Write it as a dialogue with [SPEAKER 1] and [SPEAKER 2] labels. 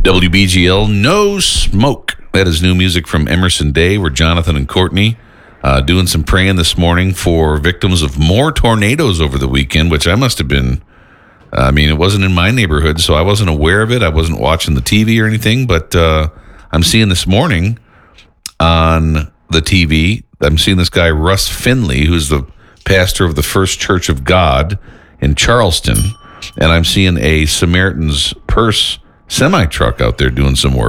[SPEAKER 1] WBGL, No Smoke. That is new music from Emerson Day. We're Jonathan and Courtney doing some praying this morning for victims of more tornadoes over the weekend, which I must have been. I mean, it wasn't in my neighborhood, so I wasn't aware of it. I wasn't watching the TV or anything, but I'm seeing this morning on the TV, I'm seeing this guy, Russ Finley, who's the pastor of the First Church of God in Charleston, and I'm seeing a Samaritan's Purse semi-truck out there doing some work.